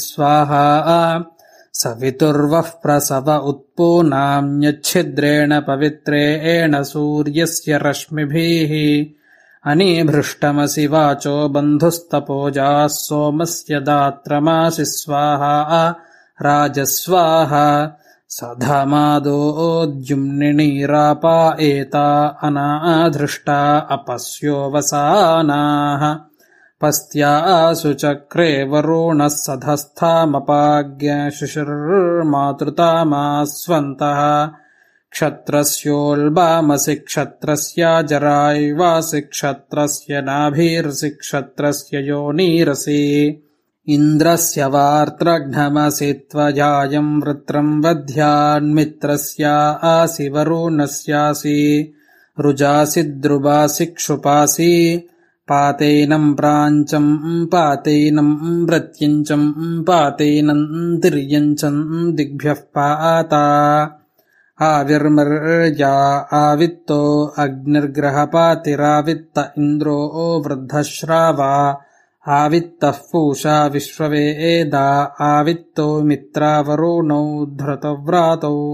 स्वाहा सवितुर्वः प्रसव उत्पूनाम्यच्छिद्रेण पवित्रेण सूर्यस्य रश्मिभिः अनीभृष्टमसि वाचो बन्धुस्तपोजाः सोमस्य दात्रमासि स्वाहा राजस्वाहा सधमादोद्युम्निनीरापा एता अनाधृष्टा अपस्योऽवसानाः पस्त्यासु चक्रे वरुणः सधस्थामपाज्ञ शिशिर्मातृतामास्वन्तः क्षत्रस्योल्बामसि क्षत्रस्याजराय्वासि क्षत्रस्य नाभिरसि क्षत्रस्य योनिरसि इन्द्रस्य वार्त्रघ्नमसि त्वजायम् वृत्रम् वध्यान्मित्रस्या आसि वरुणस्यासि रुजासि द्रुवासि क्षुपासि पातैनम् प्राञ्चम् पातैनम् प्रत्यञ्चम् पातैनम् तिर्यञ्चम् दिग्भ्यः पाता आविर्मर्या आवित्तो अग्निर्ग्रहपातिरावित्त इन्द्रो वृद्धश्रावा आवित्तः पूषा विश्ववेदा आवित्तो मित्रावरुणौ धृतव्रातौ